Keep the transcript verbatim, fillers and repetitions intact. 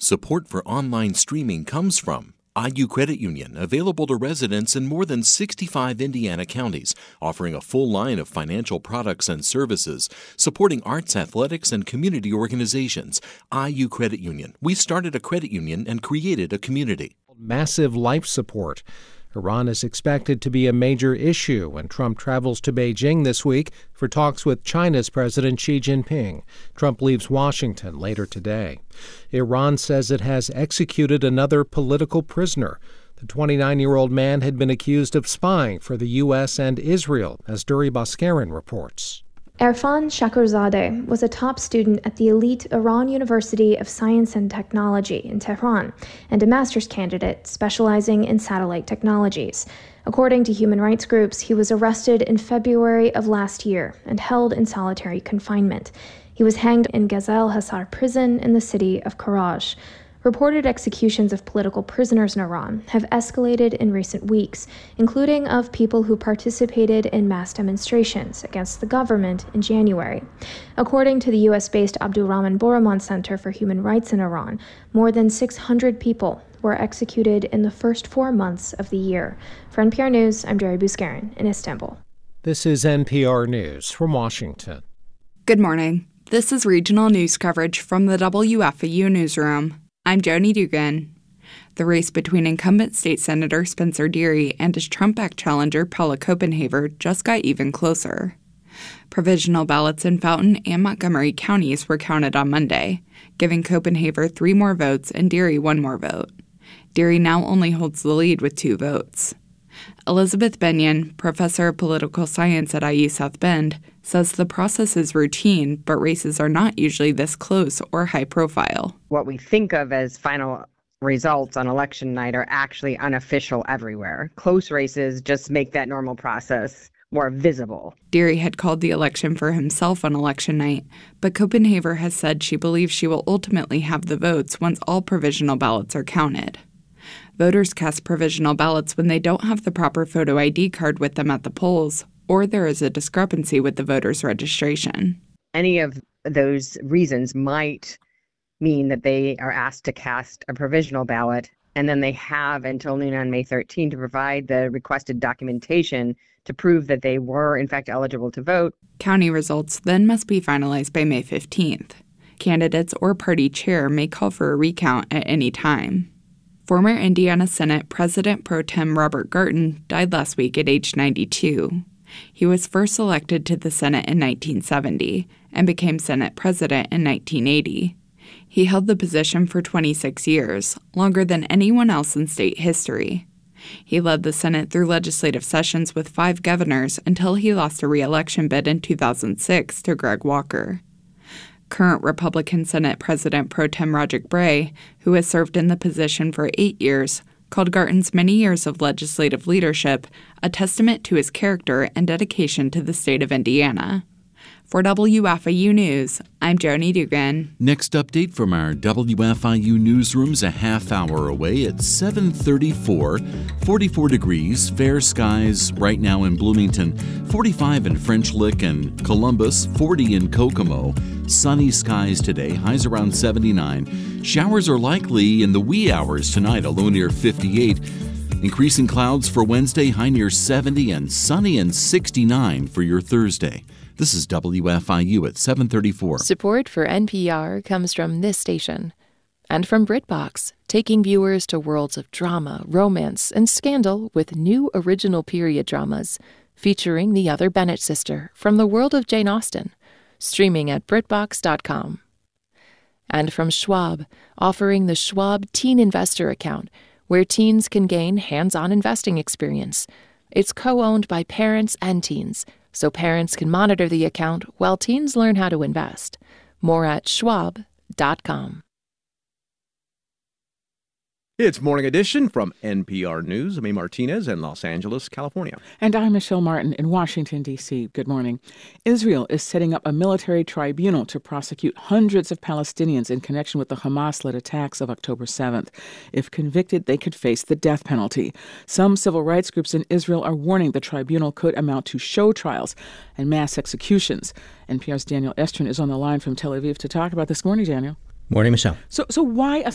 Support for online streaming comes from I U Credit Union, available to residents in more than sixty-five Indiana counties, offering a full line of financial products and services, supporting arts, athletics, and community organizations. I U Credit Union. We started a credit union and created a community. Massive life support. Iran is expected to be a major issue when Trump travels to Beijing this week for talks with China's President Xi Jinping. Trump leaves Washington later today. Iran says it has executed another political prisoner. The twenty-nine-year-old man had been accused of spying for the U S and Israel, as Duri Baskarin reports. Erfan Shakurzadeh was a top student at the elite Iran University of Science and Technology in Tehran and a master's candidate specializing in satellite technologies. According to human rights groups, he was arrested in February of last year and held in solitary confinement. He was hanged in Ghazal Hasar prison in the city of Karaj. Reported executions of political prisoners in Iran have escalated in recent weeks, including of people who participated in mass demonstrations against the government in January. According to the U S-based Abdurrahman Borahman Center for Human Rights in Iran, more than six hundred people were executed in the first four months of the year. For N P R News, I'm Duri Baskarin in Istanbul. This is N P R News from Washington. Good morning. This is regional news coverage from the W F A U newsroom. I'm Joni Dugan. The race between incumbent state Senator Spencer Deary and his Trump-backed challenger Paula Copenhaver just got even closer. Provisional ballots in Fountain and Montgomery counties were counted on Monday, giving Copenhaver three more votes and Deary one more vote. Deary now only holds the lead with two votes. Elizabeth Benyon, professor of political science at I U South Bend, says the process is routine, but races are not usually this close or high profile. What we think of as final results on election night are actually unofficial everywhere. Close races just make that normal process more visible. Deary had called the election for himself on election night, but Copenhaver has said she believes she will ultimately have the votes once all provisional ballots are counted. Voters cast provisional ballots when they don't have the proper photo I D card with them at the polls, or there is a discrepancy with the voter's registration. Any of those reasons might mean that they are asked to cast a provisional ballot, and then they have until noon on May thirteenth to provide the requested documentation to prove that they were, in fact, eligible to vote. County results then must be finalized by May fifteenth. Candidates or party chair may call for a recount at any time. Former Indiana Senate President Pro Tem Robert Garton died last week at age ninety-two. He was first elected to the Senate in nineteen seventy and became Senate President in nineteen eighty. He held the position for twenty-six years, longer than anyone else in state history. He led the Senate through legislative sessions with five governors until he lost a re-election bid in two thousand six to Greg Walker. Current Republican Senate President Pro Tem Roderick Bray, who has served in the position for eight years, called Garton's many years of legislative leadership a testament to his character and dedication to the state of Indiana. For W F A U News, I'm Joni Dugan. Next update from our W F I U newsroom's a half hour away at seven thirty-four. forty-four degrees, fair skies right now in Bloomington, forty-five in French Lick and Columbus, forty in Kokomo. Sunny skies today, highs around seventy-nine. Showers are likely in the wee hours tonight, a low near fifty-eight. Increasing clouds for Wednesday, high near seventy, and sunny and sixty-nine for your Thursday. This is W F I U at seven thirty-four. Support for N P R comes from this station and from BritBox, taking viewers to worlds of drama, romance, and scandal with new original period dramas featuring the other Bennett sister from the world of Jane Austen, streaming at BritBox dot com. And from Schwab, offering the Schwab Teen Investor Account, where teens can gain hands-on investing experience. It's co-owned by parents and teens, so parents can monitor the account while teens learn how to invest. More at schwab dot com. It's Morning Edition from N P R News. I'm A. Martinez in Los Angeles, California. And I'm Michelle Martin in Washington, D C Good morning. Israel is setting up a military tribunal to prosecute hundreds of Palestinians in connection with the Hamas-led attacks of October seventh. If convicted, they could face the death penalty. Some civil rights groups in Israel are warning the tribunal could amount to show trials and mass executions. N P R's Daniel Estrin is on the line from Tel Aviv to talk about this. Morning, Daniel. Morning, Michelle. So, so why a